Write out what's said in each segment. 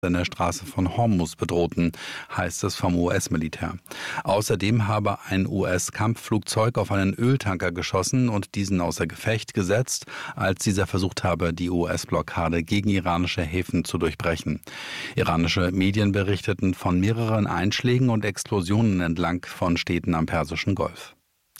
in der Straße von Hormuz bedrohten, heißt es vom US-Militär. Außerdem habe ein US-Kampfflugzeug auf einen Öltanker geschossen und diesen außer Gefecht gesetzt, als dieser versucht habe, die US-Blockade gegen iranische Häfen zu durchbrechen. Iranische Medien berichteten von mehreren Einschlägen und Explosionen entlang von Städten am Persischen Golf.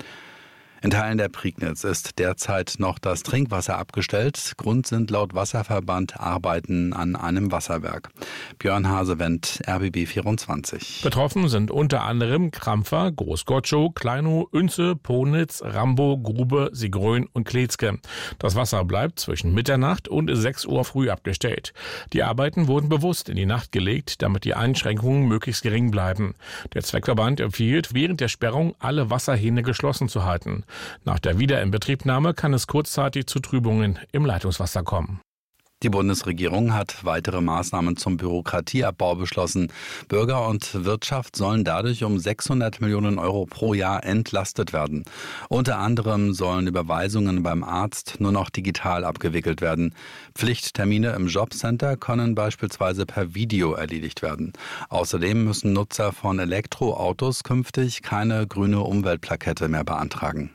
In Teilen der Prignitz ist derzeit noch das Trinkwasser abgestellt. Grund sind laut Wasserverband Arbeiten an einem Wasserwerk. Björn Hasewendt, RBB 24. Betroffen sind unter anderem Krampfer, Großgotschow, Kleinow, Oense, Ponitz, Rambo, Grube, Sigrön und Kletzke. Das Wasser bleibt zwischen Mitternacht und 6 Uhr früh abgestellt. Die Arbeiten wurden bewusst in die Nacht gelegt, damit die Einschränkungen möglichst gering bleiben. Der Zweckverband empfiehlt, während der Sperrung alle Wasserhähne geschlossen zu halten. Nach der Wiederinbetriebnahme kann es kurzzeitig zu Trübungen im Leitungswasser kommen. Die Bundesregierung hat weitere Maßnahmen zum Bürokratieabbau beschlossen. Bürger und Wirtschaft sollen dadurch um 600 Millionen Euro pro Jahr entlastet werden. Unter anderem sollen Überweisungen beim Arzt nur noch digital abgewickelt werden. Pflichttermine im Jobcenter können beispielsweise per Video erledigt werden. Außerdem müssen Nutzer von Elektroautos künftig keine grüne Umweltplakette mehr beantragen.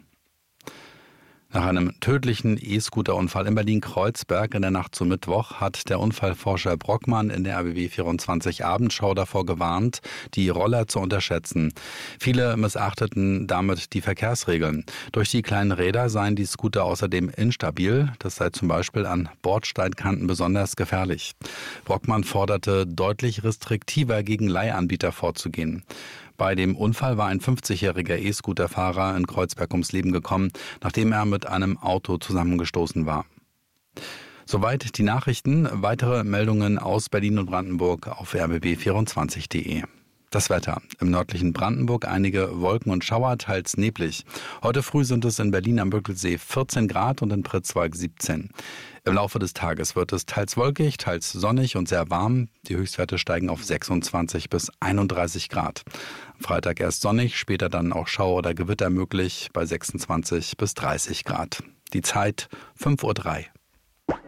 Nach einem tödlichen E-Scooter-Unfall in Berlin-Kreuzberg in der Nacht zum Mittwoch hat der Unfallforscher Brockmann in der RBB 24 Abendschau davor gewarnt, die Roller zu unterschätzen. Viele missachteten damit die Verkehrsregeln. Durch die kleinen Räder seien die Scooter außerdem instabil. Das sei zum Beispiel an Bordsteinkanten besonders gefährlich. Brockmann forderte, deutlich restriktiver gegen Leihanbieter vorzugehen. Bei dem Unfall war ein 50-jähriger E-Scooter-Fahrer in Kreuzberg ums Leben gekommen, nachdem er mit einem Auto zusammengestoßen war. Soweit die Nachrichten. Weitere Meldungen aus Berlin und Brandenburg auf rbb24.de. Das Wetter. Im nördlichen Brandenburg einige Wolken und Schauer, teils neblig. Heute früh sind es in Berlin am Bückelsee 14 Grad und in Pritzwalk 17. Im Laufe des Tages wird es teils wolkig, teils sonnig und sehr warm. Die Höchstwerte steigen auf 26 bis 31 Grad. Am Freitag erst sonnig, später dann auch Schauer oder Gewitter möglich bei 26 bis 30 Grad. Die Zeit 5:03 Uhr.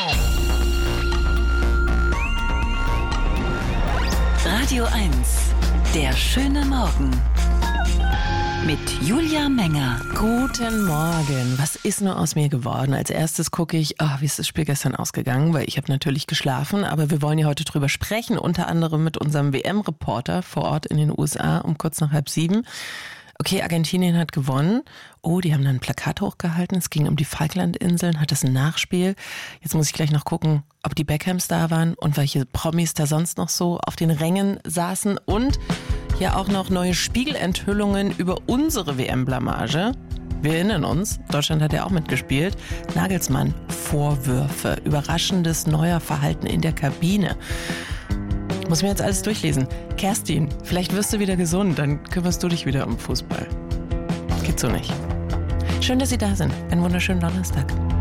Radio 1, der schöne Morgen. Mit Julia Menger. Guten Morgen. Was ist nur aus mir geworden? Als erstes gucke ich, wie ist das Spiel gestern ausgegangen? Weil ich habe natürlich geschlafen, aber wir wollen ja heute drüber sprechen, unter anderem mit unserem WM-Reporter vor Ort in den USA um kurz nach 6:30. Okay, Argentinien hat gewonnen. Oh, die haben dann ein Plakat hochgehalten. Es ging um die Falklandinseln. Hat das ein Nachspiel? Jetzt muss ich gleich noch gucken, ob die Beckhams da waren und welche Promis da sonst noch so auf den Rängen saßen. Und ja auch noch neue Spiegelenthüllungen über unsere WM-Blamage. Wir erinnern uns, Deutschland hat ja auch mitgespielt. Nagelsmann, Vorwürfe, überraschendes neuer Verhalten in der Kabine. Ich muss mir jetzt alles durchlesen. Kerstin, vielleicht wirst du wieder gesund, dann kümmerst du dich wieder um Fußball. Geht so nicht. Schön, dass Sie da sind. Einen wunderschönen Donnerstag.